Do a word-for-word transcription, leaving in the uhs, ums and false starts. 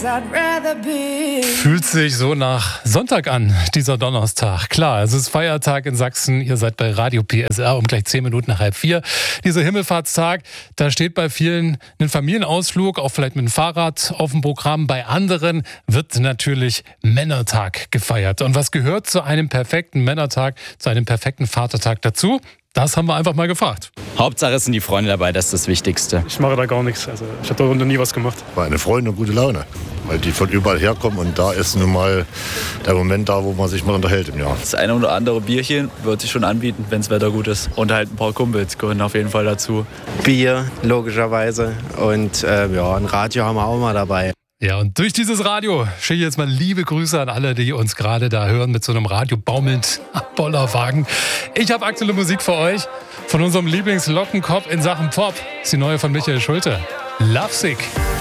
Fühlt sich so nach Sonntag an, dieser Donnerstag. Klar, es ist Feiertag in Sachsen. Ihr seid bei Radio P S R um gleich zehn Minuten nach halb vier. Dieser Himmelfahrtstag, da steht bei vielen ein Familienausflug, auch vielleicht mit dem Fahrrad auf dem Programm. Bei anderen wird natürlich Männertag gefeiert. Und was gehört zu einem perfekten Männertag, zu einem perfekten Vatertag dazu? Das haben wir einfach mal gefragt. Hauptsache sind die Freunde dabei, das ist das Wichtigste. Ich mache da gar nichts, also ich habe da noch nie was gemacht. Eine Freude und gute Laune, weil die von überall herkommen und da ist nun mal der Moment da, wo man sich mal unterhält im Jahr. Das eine oder andere Bierchen wird sich schon anbieten, wenn das Wetter gut ist. Und halt ein paar Kumpels gehören auf jeden Fall dazu. Bier, logischerweise. Und äh, ja, ein Radio haben wir auch mal dabei. Ja, und durch dieses Radio schicke ich jetzt mal liebe Grüße an alle, die uns gerade da hören mit so einem Radio baumelnd am Bollerwagen. Ich habe aktuelle Musik für euch von unserem Lieblingslockenkopf in Sachen Pop. Das ist die neue von Michael Schulte. Lovesick.